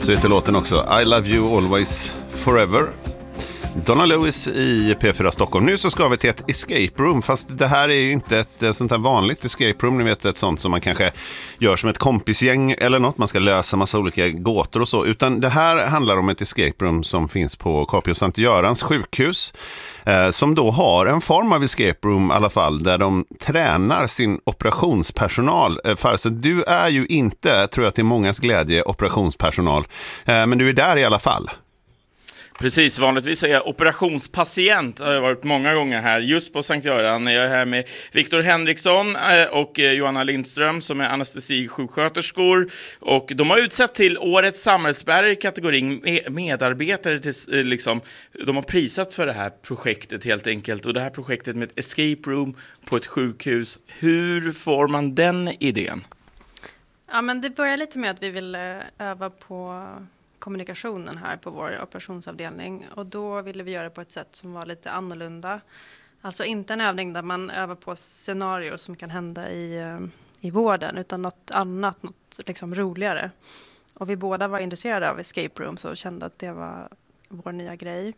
så heter låten också I Love You Always Forever. Donna Lewis i P4 Stockholm. Nu så ska vi till ett escape room, fast det här är ju inte ett sånt här vanligt escape room. Ni vet, ett sånt som man kanske gör som ett kompisgäng eller något. Man ska lösa massa olika gåtor och så. Utan det här handlar om ett escape room som finns på Capio Sankt Görans sjukhus. Som då har en form av escape room i alla fall, där de tränar sin operationspersonal. Farse, du är ju inte, tror jag till mångas glädje, operationspersonal. Men du är där i alla fall. Precis, vanligtvis är jag operationspatient, har jag varit många gånger här just på Sankt Göran. Jag är här med Viktor Henriksson och Johanna Lindström som är anestesisjuksköterskor. Och de har utsett till årets samhällsbärare i kategorin medarbetare. Liksom, de har prisat för det här projektet helt enkelt. Och det här projektet med ett escape room på ett sjukhus. Hur får man den idén? Ja, men det börjar lite med att vi vill öva på kommunikationen här på vår operationsavdelning, och då ville vi göra det på ett sätt som var lite annorlunda. Alltså inte en övning där man övar på scenarier som kan hända i vården, utan något annat, något liksom roligare. Och vi båda var intresserade av escape rooms och kände att det var vår nya grej.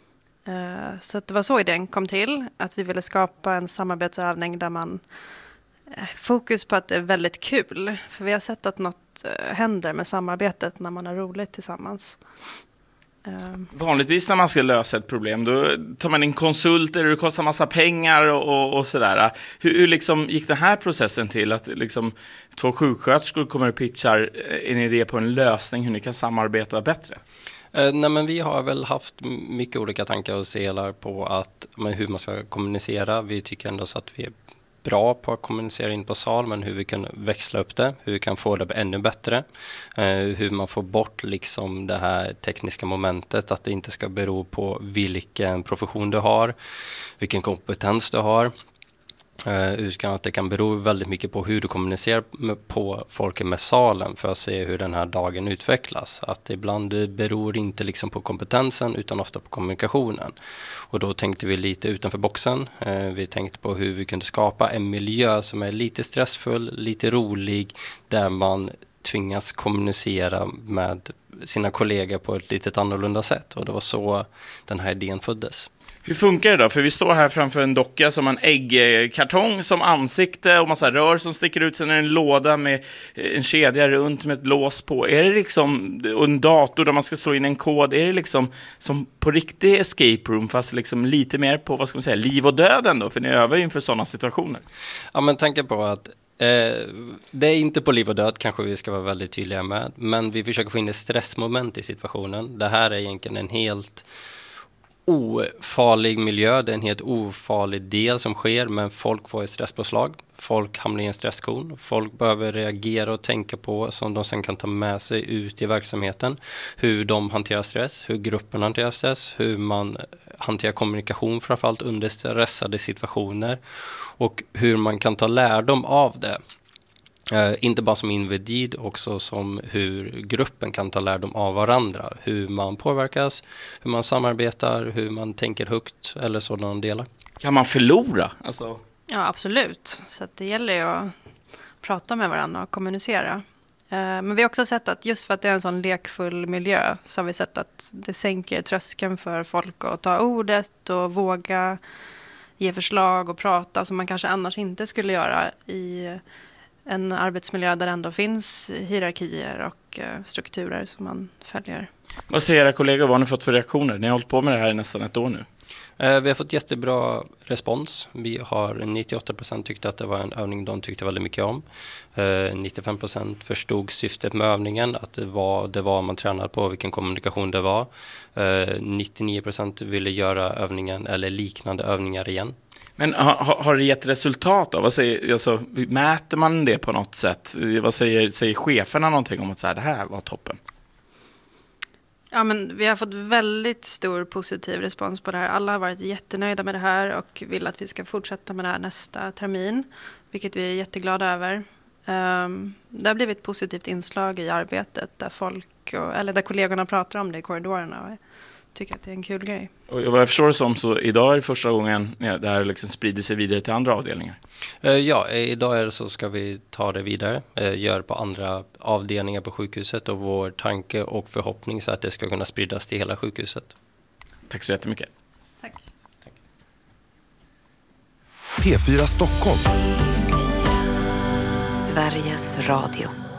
Så att det var så idén kom till, att vi ville skapa en samarbetsövning där man fokus på att det är väldigt kul. För vi har sett att något händer med samarbetet när man har roligt tillsammans. Vanligtvis när man ska lösa ett problem, då tar man in konsulter och det kostar massa pengar och sådär. Hur liksom gick den här processen till? Att liksom två sjuksköterskor kommer och pitchar en idé på en lösning hur ni kan samarbeta bättre? Nej, men vi har väl haft mycket olika tankar och selar på hur man ska kommunicera. Vi tycker ändå så att vi är bra på att kommunicera in på sal, men hur vi kan växla upp det, hur vi kan få det ännu bättre, hur man får bort liksom det här tekniska momentet, att det inte ska bero på vilken profession du har, vilken kompetens du har, utan att det kan bero väldigt mycket på hur du kommunicerar på folket med salen för att se hur den här dagen utvecklas. Att ibland beror inte liksom på kompetensen utan ofta på kommunikationen. Och då tänkte vi lite utanför boxen. Vi tänkte på hur vi kunde skapa en miljö som är lite stressfull, lite rolig, där man tvingas kommunicera med sina kollegor på ett lite annorlunda sätt. Och det var så den här idén föddes. Hur funkar det då? För vi står här framför en docka som en äggkartong som ansikte och massa rör som sticker ut. Sen är det en låda med en kedja runt med ett lås på. Är det liksom, och en dator där man ska slå in en kod, är det liksom som på riktig escape room fast liksom lite mer på, vad ska man säga, liv och döden då? För ni övar ju inför sådana situationer. Ja, men tanken på att det är inte på liv och död, kanske vi ska vara väldigt tydliga med. Men vi försöker få in ett stressmoment i situationen. Det här är egentligen en helt ofarlig miljö, det är en helt ofarlig del som sker, men folk får ett stresspåslag, folk hamnar i en stresskon, folk behöver reagera och tänka på som de sen kan ta med sig ut i verksamheten, hur de hanterar stress, hur gruppen hanterar stress, hur man hanterar kommunikation framförallt under stressade situationer och hur man kan ta lärdom av det. Inte bara som individ, också som hur gruppen kan ta lärdom av varandra. Hur man påverkas, hur man samarbetar, hur man tänker högt eller sådana delar. Kan man förlora? Alltså... Ja, absolut. Så att det gäller ju att prata med varandra och kommunicera. Men vi har också sett att just för att det är en sån lekfull miljö så har vi sett att det sänker tröskeln för folk att ta ordet och våga ge förslag och prata som man kanske annars inte skulle göra i en arbetsmiljö där det ändå finns hierarkier och strukturer som man följer. Vad säger era kollegor? Vad har ni fått för reaktioner? Ni har hållit på med det här i nästan ett år nu. Vi har fått jättebra respons. Vi har 98% tyckte att det var en övning de tyckte väldigt mycket om. 95% förstod syftet med övningen, att det var man tränade på, vilken kommunikation det var. 99% ville göra övningen eller liknande övningar igen. Men har det gett resultat då? Vad säger, alltså, mäter man det på något sätt? Vad säger cheferna någonting om att så här, det här var toppen? Ja, men vi har fått väldigt stor positiv respons på det här. Alla har varit jättenöjda med det här och vill att vi ska fortsätta med det här nästa termin, vilket vi är jätteglada över. Det har blivit ett positivt inslag i arbetet där folk eller där kollegorna pratar om det i korridorerna och är tycker att det är en kul grej. Och vad jag förstår det som, så idag är det första gången det här liksom sprider sig vidare till andra avdelningar. Ja, idag är det så ska vi ta det vidare, göra på andra avdelningar på sjukhuset, och vår tanke och förhoppning så att det ska kunna spridas till hela sjukhuset. Tack så jättemycket. Tack. P4 Stockholm. Sveriges Radio.